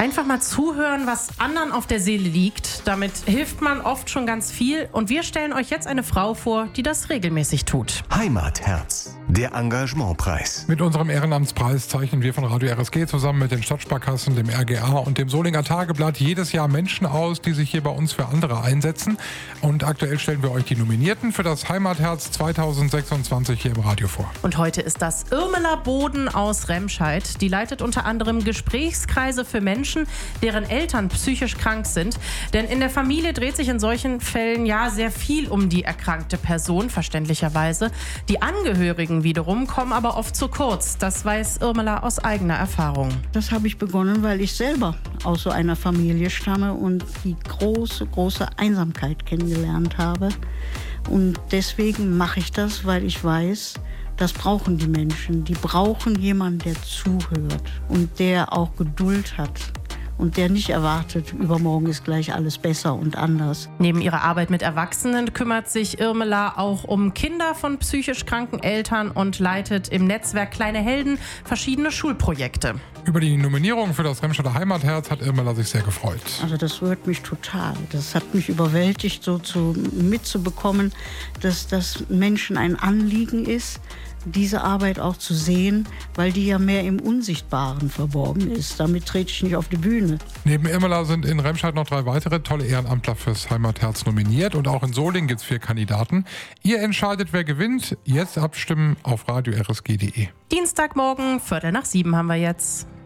Einfach mal zuhören, was anderen auf der Seele liegt. Damit hilft man oft schon ganz viel. Und wir stellen euch jetzt eine Frau vor, die das regelmäßig tut. Heimatherz, der Engagementpreis. Mit unserem Ehrenamtspreis zeichnen wir von Radio RSG zusammen mit den Stadtsparkassen, dem RGA und dem Solinger Tageblatt jedes Jahr Menschen aus, die sich hier bei uns für andere einsetzen. Und aktuell stellen wir euch die Nominierten für das Heimatherz 2026 hier im Radio vor. Und heute ist das Irmela Boden aus Remscheid. Die leitet unter anderem Gesprächskreise für Menschen, deren Eltern psychisch krank sind. Denn in der Familie dreht sich in solchen Fällen ja sehr viel um die erkrankte Person, verständlicherweise. Die Angehörigen wiederum kommen aber oft zu kurz. Das weiß Irmela aus eigener Erfahrung. Das habe ich begonnen, weil ich selber aus so einer Familie stamme und die große Einsamkeit kennengelernt habe. Und deswegen mache ich das, weil ich weiß, das brauchen die Menschen. Die brauchen jemanden, der zuhört und der auch Geduld hat und der nicht erwartet, übermorgen ist gleich alles besser und anders. Neben ihrer Arbeit mit Erwachsenen kümmert sich Irmela auch um Kinder von psychisch kranken Eltern und leitet im Netzwerk Kleine Helden verschiedene Schulprojekte. Über die Nominierung für das Remscheider Heimatherz hat Irmela sich sehr gefreut. Also das rührt mich total. Das hat mich überwältigt, mitzubekommen, dass das Menschen ein Anliegen ist, diese Arbeit auch zu sehen, weil die ja mehr im Unsichtbaren verborgen ist. Damit trete ich nicht auf die Bühne. Neben Irmela sind in Remscheid noch 3 weitere tolle Ehrenamtler fürs Heimatherz nominiert und auch in Solingen gibt es 4 Kandidaten. Ihr entscheidet, wer gewinnt. Jetzt abstimmen auf radio-rsg.de. Dienstagmorgen, 6:45 haben wir jetzt.